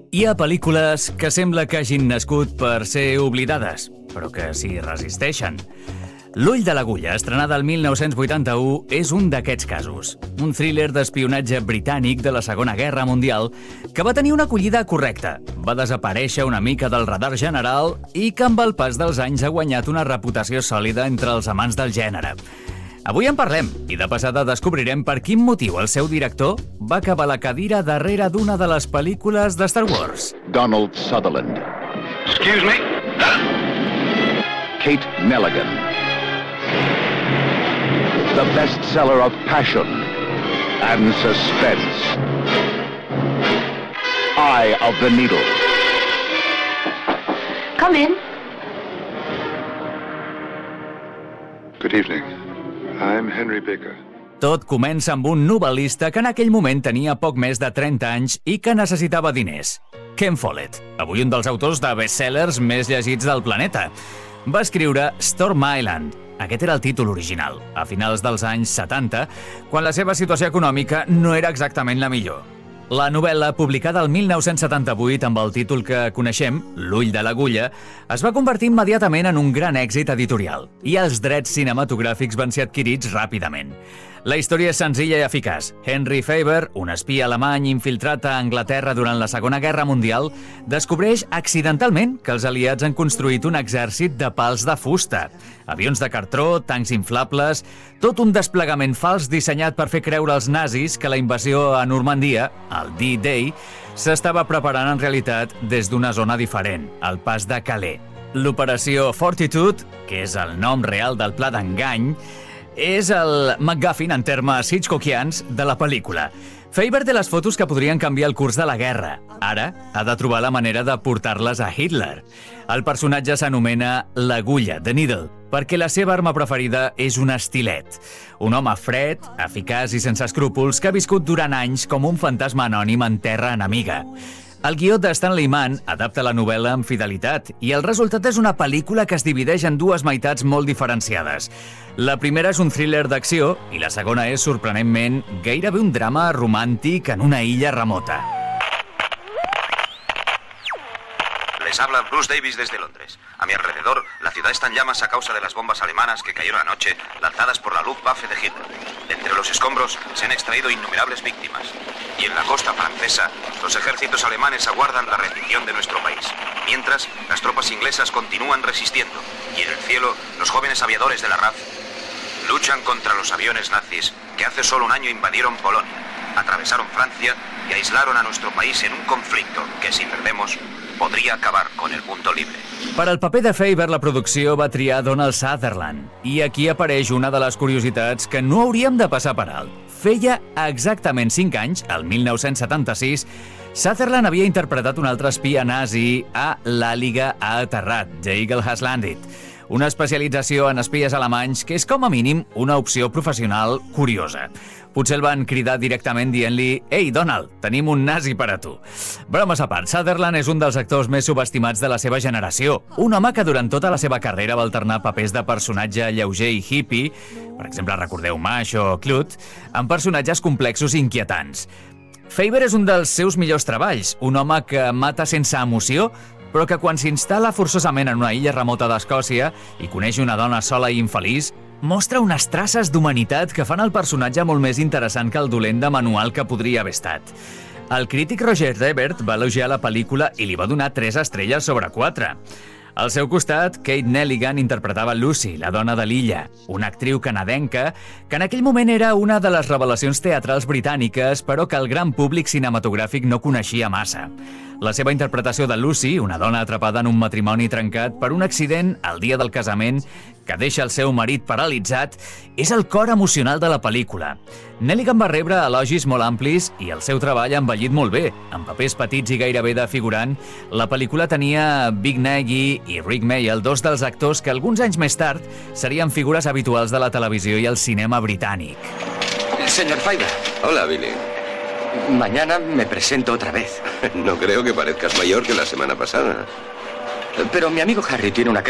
Hi ha pel·lícules que sembla que hagin nascut per ser oblidades, però que s'hi resisteixen. L'ull de l'agulla, estrenada el 1981, és un d'aquests casos. Un thriller d'espionatge britànic de la Segona Guerra Mundial que va tenir una acollida correcta, va desaparèixer una mica del radar general i que amb el pas dels anys ha guanyat una reputació sòlida entre els amants del gènere. Avui en parlem i de passada descobrirem per quin motiu el seu director va acabar la cadira darrere d'una de les pel·lícules de Star Wars. Donald Sutherland. Excuse me? Kate Nelligan. The bestseller of passion and suspense. Eye of the Needle. Come in. Good evening. I'm Henry Baker. Tot comença amb un novel·lista que en aquell moment tenia poc més de 30 anys i que necessitava diners. Ken Follett, avui un dels autors de bestsellers més llegits del planeta. Va escriure Storm Island. Aquest era el títol original, a finals dels anys 70, quan la seva situació econòmica no era exactament la millor. La novel·la, publicada el 1978 amb el títol que coneixem, L'ull de l'agulla, es va convertir immediatament en un gran èxit editorial i els drets cinematogràfics van ser adquirits ràpidament. La història és senzilla i eficaç. Henry Faber, un espia alemany infiltrat a Anglaterra durant la Segona Guerra Mundial, descobreix accidentalment que els aliats han construït un exèrcit de pals de fusta, avions de cartró, tancs inflables, tot un desplegament fals dissenyat per fer creure als nazis que la invasió a Normandia, el D-Day, s'estava preparant en realitat des d'una zona diferent, el pas de Calais. L'operació Fortitude, que és el nom real del pla d'engany, és el MacGuffin en termes hitchcockians de la pel·lícula. Faber té les fotos que podrien canviar el curs de la guerra. Ara ha de trobar la manera de portar-les a Hitler. El personatge s'anomena l'Agulla, The Needle, perquè la seva arma preferida és un estilet. Un home fred, eficaç i sense escrúpols que ha viscut durant anys com un fantasma anònim en terra enemiga. El guió de Stanley Mann adapta la novel·la amb fidelitat i el resultat és una pel·lícula que es divideix en dues meitats molt diferenciades. La primera és un thriller d'acció i la segona és, sorprenentment, gairebé un drama romàntic en una illa remota. Les habla Bruce Davis desde Londres. A mi alrededor, la ciudad está en llamas a causa de las bombas alemanas que cayeron anoche, lanzadas por la Luftwaffe de Hitler. Entre los escombros se han extraído innumerables víctimas. Y en la costa francesa, los ejércitos alemanes aguardan la rendición de nuestro país. Mientras, las tropas inglesas continúan resistiendo. Y en el cielo, los jóvenes aviadores de la RAF luchan contra los aviones nazis que hace solo un año invadieron Polonia, atravesaron Francia y aislaron a nuestro país en un conflicto que, si perdemos, podria acabar con el mundo libre. Per al paper de Faber, la producció va triar Donald Sutherland. I aquí apareix una de les curiositats que no hauríem de passar per alt. Feia exactament 5 anys, el 1976, Sutherland havia interpretat un altre espia nazi a L'Àliga ha aterrat, The Eagle Has Landed, una especialització en espies alemanys que és com a mínim una opció professional curiosa. Potser el van cridar directament dient-li «Ei, Donald, tenim un nazi per a tu». Bromes a part, Sutherland és un dels actors més subestimats de la seva generació. Un home que durant tota la seva carrera va alternar papers de personatge lleuger i hippie, per exemple, recordeu Mash o Clute, amb personatges complexos i inquietants. Faber és un dels seus millors treballs, un home que mata sense emoció, però que quan s'instal·la forçosament en una illa remota d'Escòcia i coneix una dona sola i infeliç, mostra unes traces d'humanitat que fan el personatge molt més interessant que el dolent de manual que podria haver estat. El crític Roger Ebert va elogiar la pel·lícula i li va donar 3 estrelles sobre 4. Al seu costat, Kate Nelligan interpretava Lucy, la dona de l'illa, una actriu canadenca que en aquell moment era una de les revelacions teatrals britàniques, però que el gran públic cinematogràfic no coneixia massa. La seva interpretació de Lucy, una dona atrapada en un matrimoni trencat per un accident el dia del casament que deixa el seu marit paralitzat, és el cor emocional de la pel·lícula. Nelligan va rebre elogis molt amplis i el seu treball ha envellit molt bé. En papers petits i gairebé de figurant, la pel·lícula tenia Vic Nagy i Rick Mayall, 2 dels actors que alguns anys més tard serien figures habituals de la televisió i el cinema britànic. Señor Faber. Hola, Billy. Mañana me presento otra vez. No creo que parezcas mayor que la semana pasada. Pero mi amigo Harry tiene una